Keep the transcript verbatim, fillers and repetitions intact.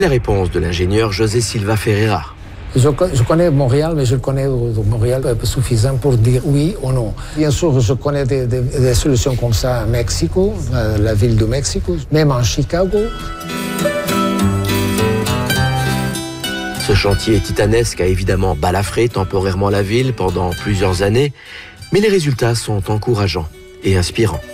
La réponse de l'ingénieur José Silva Ferreira. Je, je connais Montréal, mais je connais Montréal suffisant pour dire oui ou non. Bien sûr, je connais des, des, des solutions comme ça à Mexico, à la ville de Mexico, même en Chicago. Ce chantier titanesque a évidemment balafré temporairement la ville pendant plusieurs années, mais les résultats sont encourageants et inspirants.